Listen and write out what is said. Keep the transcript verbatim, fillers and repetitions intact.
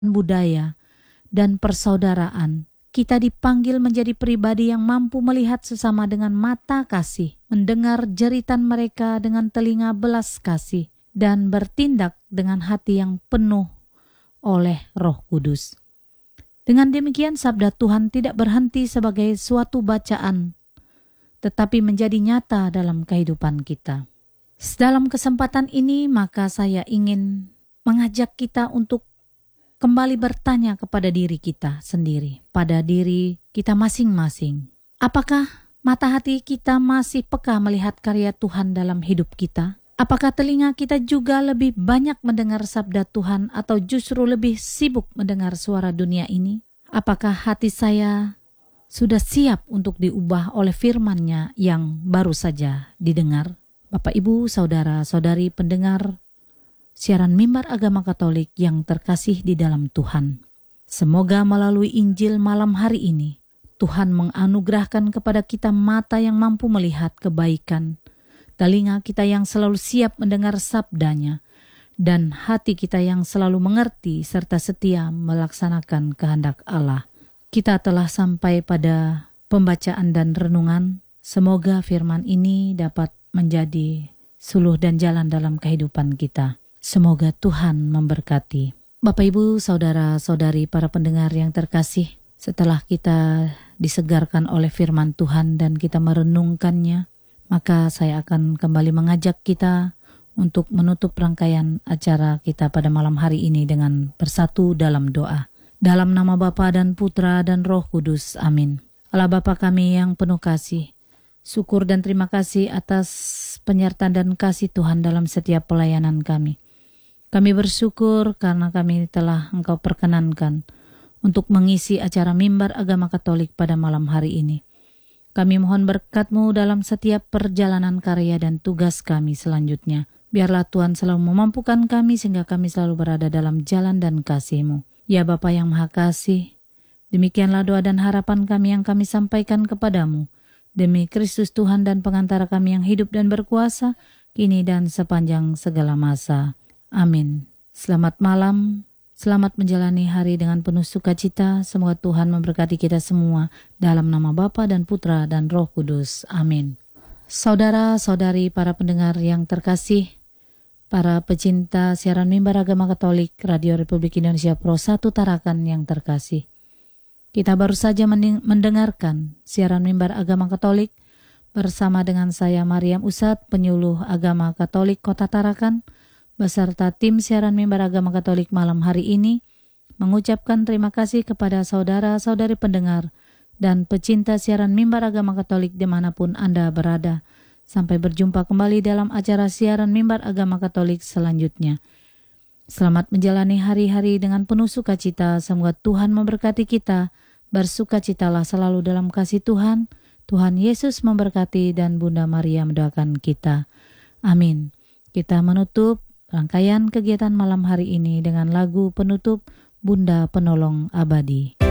budaya, dan persaudaraan. Kita dipanggil menjadi pribadi yang mampu melihat sesama dengan mata kasih, mendengar jeritan mereka dengan telinga belas kasih, dan bertindak dengan hati yang penuh oleh Roh Kudus. Dengan demikian, sabda Tuhan tidak berhenti sebagai suatu bacaan, tetapi menjadi nyata dalam kehidupan kita. Dalam kesempatan ini, maka saya ingin mengajak kita untuk kembali bertanya kepada diri kita sendiri, pada diri kita masing-masing. Apakah mata hati kita masih peka melihat karya Tuhan dalam hidup kita? Apakah telinga kita juga lebih banyak mendengar sabda Tuhan atau justru lebih sibuk mendengar suara dunia ini? Apakah hati saya sudah siap untuk diubah oleh firman-Nya yang baru saja didengar? Bapak, Ibu, Saudara-saudari pendengar siaran Mimbar Agama Katolik yang terkasih di dalam Tuhan. Semoga melalui Injil malam hari ini, Tuhan menganugerahkan kepada kita mata yang mampu melihat kebaikan, telinga kita yang selalu siap mendengar sabdanya, dan hati kita yang selalu mengerti serta setia melaksanakan kehendak Allah. Kita telah sampai pada pembacaan dan renungan. Semoga firman ini dapat menjadi suluh dan jalan dalam kehidupan kita. Semoga Tuhan memberkati. Bapak, Ibu, Saudara-saudari para pendengar yang terkasih, setelah kita disegarkan oleh firman Tuhan dan kita merenungkannya, maka saya akan kembali mengajak kita untuk menutup rangkaian acara kita pada malam hari ini dengan bersatu dalam doa. Dalam nama Bapa dan Putra dan Roh Kudus, amin. Allah Bapa kami yang penuh kasih, syukur dan terima kasih atas penyertaan dan kasih Tuhan dalam setiap pelayanan kami. Kami bersyukur karena kami telah Engkau perkenankan untuk mengisi acara Mimbar Agama Katolik pada malam hari ini. Kami mohon berkat-Mu dalam setiap perjalanan karya dan tugas kami selanjutnya. Biarlah Tuhan selalu memampukan kami sehingga kami selalu berada dalam jalan dan kasih-Mu. Ya Bapa yang Maha Kasih, demikianlah doa dan harapan kami yang kami sampaikan kepadamu. Demi Kristus Tuhan dan pengantara kami yang hidup dan berkuasa, kini dan sepanjang segala masa. Amin. Selamat malam, selamat menjalani hari dengan penuh sukacita. Semoga Tuhan memberkati kita semua dalam nama Bapa dan Putra dan Roh Kudus. Amin. Saudara-saudari para pendengar yang terkasih, para pecinta siaran Mimbar Agama Katolik Radio Republik Indonesia Pro satu Tarakan yang terkasih. Kita baru saja mendengarkan siaran Mimbar Agama Katolik bersama dengan saya Mariam Usad, penyuluh Agama Katolik Kota Tarakan, beserta tim siaran Mimbar Agama Katolik malam hari ini, mengucapkan terima kasih kepada saudara-saudari pendengar dan pecinta siaran Mimbar Agama Katolik dimanapun Anda berada. Sampai berjumpa kembali dalam acara siaran Mimbar Agama Katolik selanjutnya. Selamat menjalani hari-hari dengan penuh sukacita. Semoga Tuhan memberkati kita. Bersukacitalah selalu dalam kasih Tuhan. Tuhan Yesus memberkati dan Bunda Maria mendoakan kita. Amin. Kita menutup rangkaian kegiatan malam hari ini dengan lagu penutup Bunda Penolong Abadi.